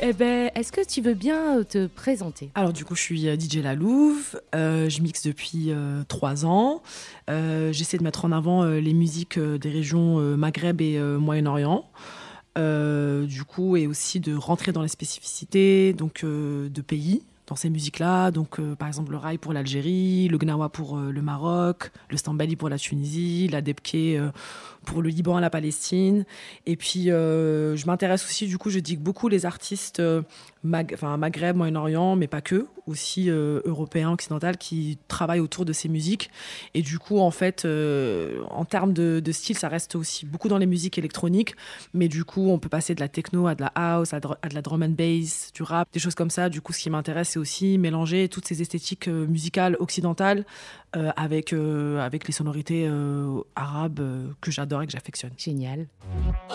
Eh ben, est-ce que tu veux bien te présenter? Alors du coup, je suis DJ La Louve, je mixe depuis 3 ans. J'essaie de mettre en avant les musiques des régions Maghreb et Moyen-Orient. Du coup, et aussi de rentrer dans les spécificités donc, de pays dans ces musiques-là. Donc, par exemple, le raï pour l'Algérie, le gnawa pour le Maroc, le stambali pour la Tunisie, la debké pour le Liban et la Palestine. Et puis, je m'intéresse aussi, du coup, je digue beaucoup les artistes Maghreb, Moyen-Orient, mais pas que, aussi européens, occidentaux, qui travaillent autour de ces musiques. Et du coup, en fait, en termes de style, ça reste aussi beaucoup dans les musiques électroniques, mais du coup, on peut passer de la techno à de la house, à de la drum and bass, du rap, des choses comme ça. Du coup, ce qui m'intéresse, c'est aussi mélanger toutes ces esthétiques musicales occidentales avec les sonorités arabes que j'adore et que j'affectionne. Génial.